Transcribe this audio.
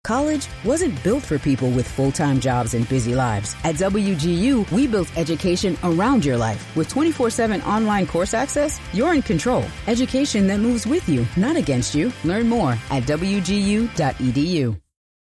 College wasn't built for people with full-time jobs and busy lives. At WGU, we built education around your life. With 24/7 online course access, you're in control. Education that moves with you, not against you. Learn more at WGU.edu.